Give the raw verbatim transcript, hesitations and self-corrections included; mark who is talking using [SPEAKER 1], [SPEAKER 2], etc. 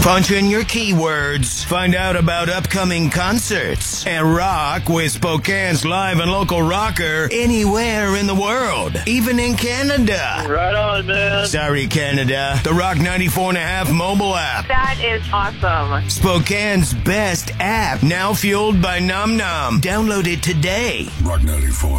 [SPEAKER 1] Punch in your keywords, find out about upcoming concerts, and rock with Spokane's live and local rocker anywhere in the world, even in Canada.
[SPEAKER 2] Right on, man.
[SPEAKER 1] Sorry, Canada. The Rock ninety-four and a half mobile app.
[SPEAKER 3] That is awesome.
[SPEAKER 1] Spokane's best app, now fueled by Nom Nom. Download it today.
[SPEAKER 4] Rock ninety-four.